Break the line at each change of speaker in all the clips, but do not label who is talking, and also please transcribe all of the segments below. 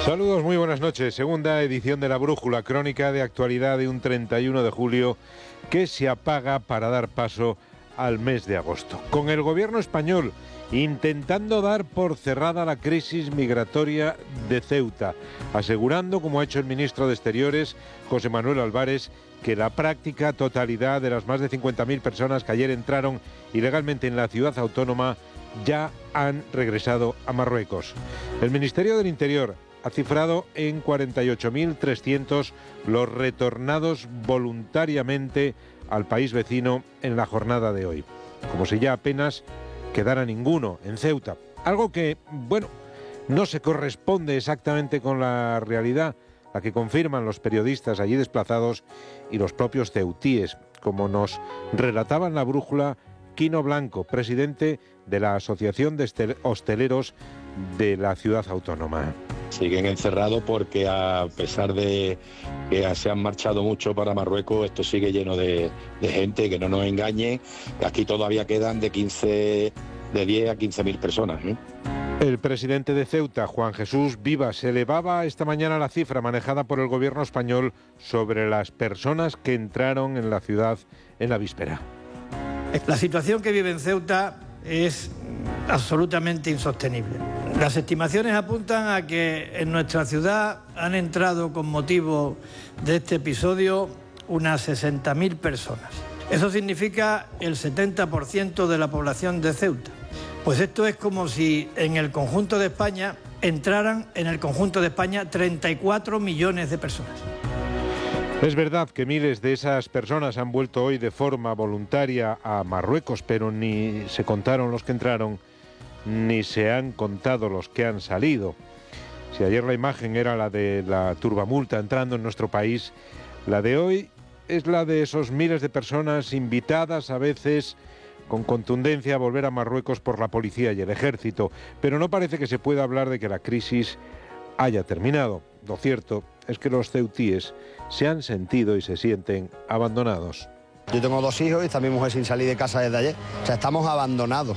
Saludos, muy buenas noches. Segunda edición de La Brújula, crónica de actualidad de un 31 de julio que se apaga para dar paso al mes de agosto. Con el gobierno español intentando dar por cerrada la crisis migratoria de Ceuta, asegurando, como ha hecho el ministro de Exteriores, José Manuel Álvarez, que la práctica totalidad de las más de 50.000 personas que ayer entraron ilegalmente en la ciudad autónoma ya han regresado a Marruecos. El Ministerio del Interior ha cifrado en 48.300 los retornados voluntariamente al país vecino en la jornada de hoy, como si ya apenas quedara ninguno en Ceuta. Algo que, no se corresponde exactamente con la realidad, la que confirman los periodistas allí desplazados y los propios ceutíes, como nos relataba en La Brújula Quino Blanco, presidente de la Asociación de Hosteleros de la ciudad autónoma.
Siguen encerrados porque a pesar de que se han marchado mucho para Marruecos, esto sigue lleno de gente, que no nos engañen, que aquí todavía quedan de 10 a 15.000 personas.
El presidente de Ceuta, Juan Jesús Vivas, elevaba esta mañana la cifra manejada por el gobierno español sobre las personas que entraron en la ciudad en la víspera.
La situación que vive en Ceuta es absolutamente insostenible. Las estimaciones apuntan a que en nuestra ciudad han entrado con motivo de este episodio unas 60.000 personas. Eso significa el 70% de la población de Ceuta. Pues esto es como si en el conjunto de España entraran 34 millones de personas.
Es verdad que miles de esas personas han vuelto hoy de forma voluntaria a Marruecos, pero ni se contaron los que entraron, ni se han contado los que han salido. Si ayer la imagen era la de la turbamulta entrando en nuestro país, la de hoy es la de esos miles de personas invitadas a veces con contundencia a volver a Marruecos por la policía y el ejército, pero no parece que se pueda hablar de que la crisis haya terminado. Lo cierto es que los ceutíes se han sentido y se sienten abandonados.
Yo tengo 2 hijos y está mi mujer sin salir de casa desde ayer. O sea, estamos abandonados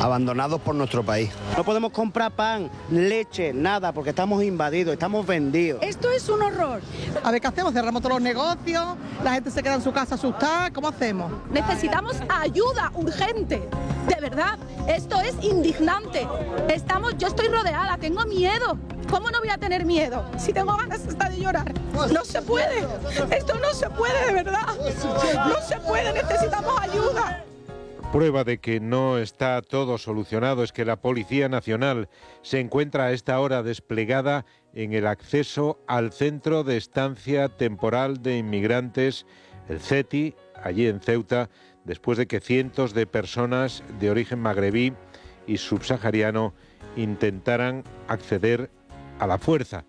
por nuestro país.
No podemos comprar pan, leche, nada, porque estamos invadidos, estamos vendidos.
Esto es un horror.
A ver qué hacemos, cerramos todos los negocios, la gente se queda en su casa asustada, ¿cómo hacemos?
Necesitamos ayuda urgente, de verdad, esto es indignante. Yo estoy rodeada, tengo miedo. ¿Cómo no voy a tener miedo si tengo ganas hasta de llorar? No se puede, esto no se puede de verdad, no se puede, necesitamos ayuda.
Prueba de que no está todo solucionado es que la Policía Nacional se encuentra a esta hora desplegada en el acceso al Centro de Estancia Temporal de Inmigrantes, el CETI, allí en Ceuta, después de que cientos de personas de origen magrebí y subsahariano intentaran acceder a la fuerza.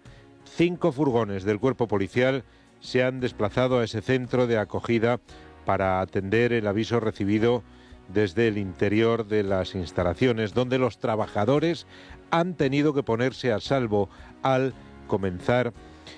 5 furgones del cuerpo policial se han desplazado a ese centro de acogida para atender el aviso recibido desde el interior de las instalaciones, donde los trabajadores han tenido que ponerse a salvo al comenzar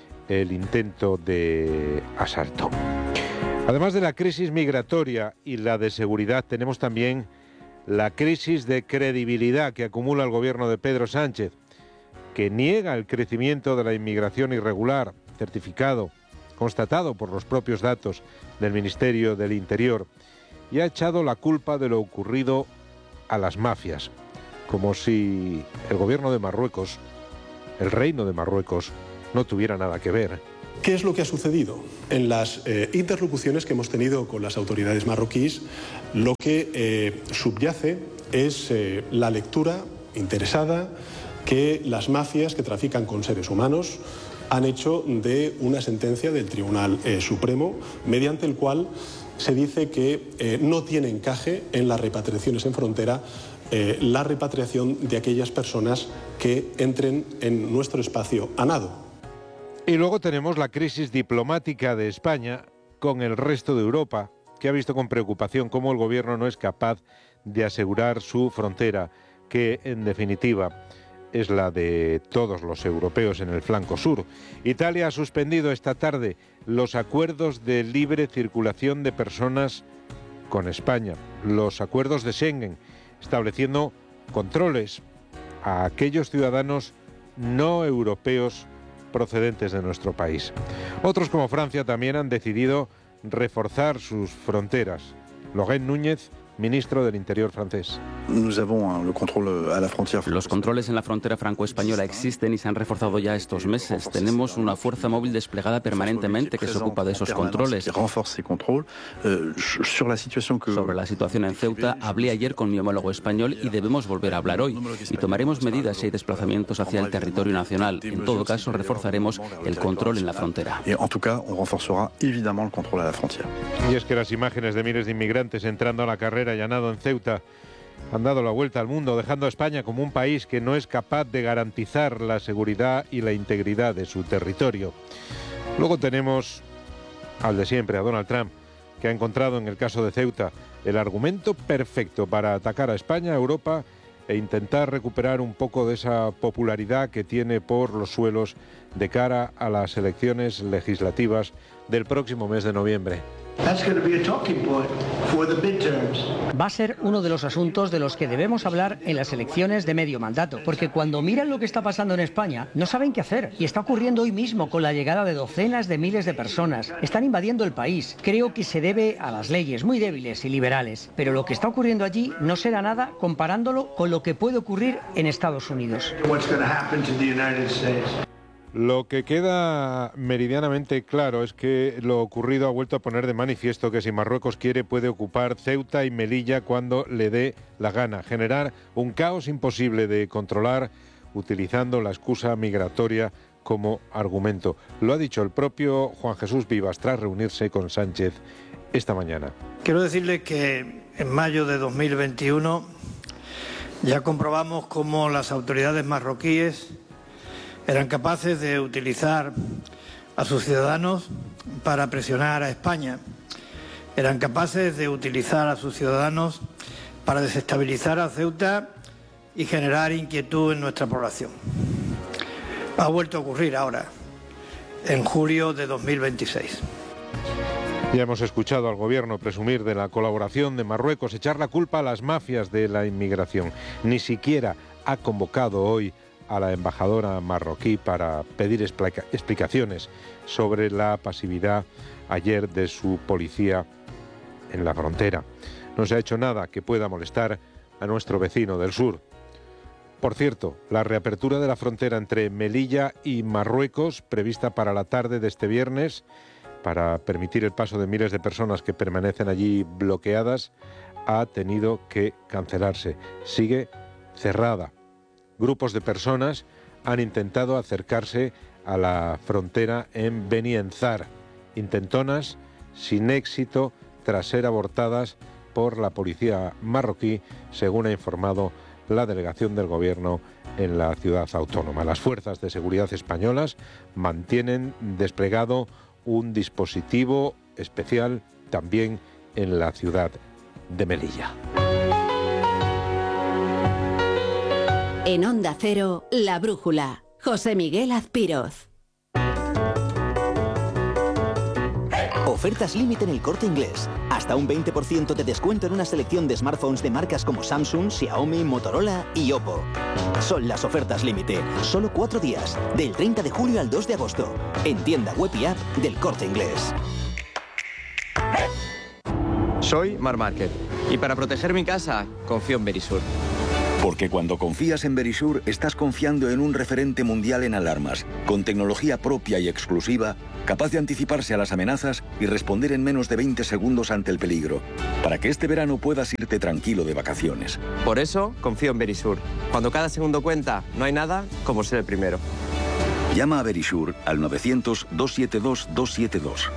el intento de asalto. Además de la crisis migratoria y la de seguridad, tenemos también la crisis de credibilidad que acumula el gobierno de Pedro Sánchez, que niega el crecimiento de la inmigración irregular, certificado, constatado por los propios datos del Ministerio del Interior, y ha echado la culpa de lo ocurrido a las mafias, como si el gobierno de Marruecos, el reino de Marruecos, no tuviera nada que ver.
¿Qué es lo que ha sucedido? En las interlocuciones que hemos tenido con las autoridades marroquíes, lo que subyace es la lectura interesada que las mafias que trafican con seres humanos han hecho de una sentencia del Tribunal Supremo, mediante el cual se dice que no tiene encaje en las repatriaciones en frontera la repatriación de aquellas personas que entren en nuestro espacio a nado.
Y luego tenemos la crisis diplomática de España con el resto de Europa, que ha visto con preocupación cómo el gobierno no es capaz de asegurar su frontera, que en definitiva es la de todos los europeos en el flanco sur. Italia ha suspendido esta tarde los acuerdos de libre circulación de personas con España, los acuerdos de Schengen, estableciendo controles a aquellos ciudadanos no europeos procedentes de nuestro país. Otros, como Francia, también han decidido reforzar sus fronteras. Laurent Núñez, ministro del Interior francés.
Los controles en la frontera franco-española existen y se han reforzado ya estos meses. Tenemos una fuerza móvil desplegada permanentemente que se ocupa de esos controles. Sobre la situación en Ceuta, hablé ayer con mi homólogo español y debemos volver a hablar hoy. Y tomaremos medidas si hay desplazamientos hacia el territorio nacional. En todo caso, reforzaremos el control en la frontera.
Y es que las imágenes de miles de inmigrantes entrando a la carrera allanado en Ceuta han dado la vuelta al mundo, dejando a España como un país que no es capaz de garantizar la seguridad y la integridad de su territorio. Luego tenemos al de siempre, a Donald Trump, que ha encontrado en el caso de Ceuta el argumento perfecto para atacar a España, a Europa e intentar recuperar un poco de esa popularidad que tiene por los suelos de cara a las elecciones legislativas del próximo mes de noviembre.
Va a ser uno de los asuntos de los que debemos hablar en las elecciones de medio mandato, porque cuando miran lo que está pasando en España, no saben qué hacer. Y está ocurriendo hoy mismo con la llegada de docenas de miles de personas. Están invadiendo el país. Creo que se debe a las leyes muy débiles y liberales. Pero lo que está ocurriendo allí no será nada comparándolo con lo que puede ocurrir en Estados Unidos.
Lo que queda meridianamente claro es que lo ocurrido ha vuelto a poner de manifiesto que si Marruecos quiere puede ocupar Ceuta y Melilla cuando le dé la gana, generar un caos imposible de controlar utilizando la excusa migratoria como argumento. Lo ha dicho el propio Juan Jesús Vivas tras reunirse con Sánchez esta mañana.
Quiero decirles que en mayo de 2021 ya comprobamos cómo las autoridades marroquíes eran capaces de utilizar a sus ciudadanos para presionar a España. Eran capaces de utilizar a sus ciudadanos para desestabilizar a Ceuta y generar inquietud en nuestra población. Ha vuelto a ocurrir ahora, en julio de 2026.
Ya hemos escuchado al gobierno presumir de la colaboración de Marruecos, echar la culpa a las mafias de la inmigración. Ni siquiera ha convocado hoy a la embajadora marroquí para pedir explicaciones sobre la pasividad ayer de su policía en la frontera. No se ha hecho nada que pueda molestar a nuestro vecino del sur. Por cierto, la reapertura de la frontera entre Melilla y Marruecos, prevista para la tarde de este viernes, para permitir el paso de miles de personas que permanecen allí bloqueadas, ha tenido que cancelarse. Sigue cerrada. Grupos de personas han intentado acercarse a la frontera en Beni Enzar. Intentonas sin éxito tras ser abortadas por la policía marroquí, según ha informado la delegación del gobierno en la ciudad autónoma. Las fuerzas de seguridad españolas mantienen desplegado un dispositivo especial también en la ciudad de Melilla.
En Onda Cero, La Brújula, José Miguel Azpiroz.
Ofertas límite en El Corte Inglés. Hasta un 20% de descuento en una selección de smartphones de marcas como Samsung, Xiaomi, Motorola y Oppo. Son las ofertas límite. Solo 4 días, del 30 de julio al 2 de agosto. En tienda web y app del Corte Inglés.
Soy Mar Márquez y para proteger mi casa confío en Verisur.
Porque cuando confías en Verisur, estás confiando en un referente mundial en alarmas, con tecnología propia y exclusiva, capaz de anticiparse a las amenazas y responder en menos de 20 segundos ante el peligro, para que este verano puedas irte tranquilo de vacaciones.
Por eso confío en Verisur. Cuando cada segundo cuenta, no hay nada como ser el primero.
Llama a Verisur al 900-272-272.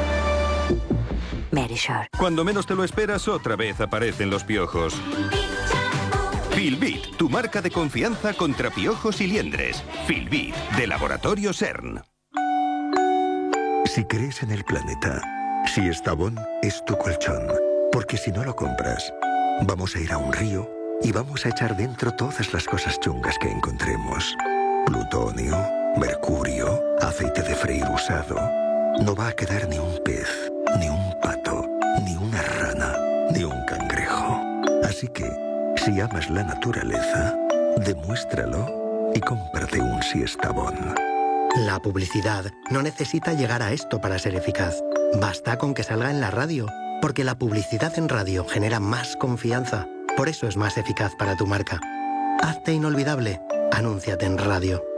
Verisur.
Cuando menos te lo esperas, otra vez aparecen los piojos. Filbit, tu marca de confianza contra piojos y liendres. Filbit, de Laboratorio CERN.
Si crees en el planeta, si Estavón es tu colchón, porque si no lo compras, vamos a ir a un río y vamos a echar dentro todas las cosas chungas que encontremos. Plutonio, mercurio, aceite de freír usado. No va a quedar ni un pez, ni un pato, ni una rana, ni un cangrejo. Así que, si amas la naturaleza, demuéstralo y cómprate un Siestabón.
La publicidad no necesita llegar a esto para ser eficaz. Basta con que salga en la radio, porque la publicidad en radio genera más confianza. Por eso es más eficaz para tu marca. Hazte inolvidable. Anúnciate en radio.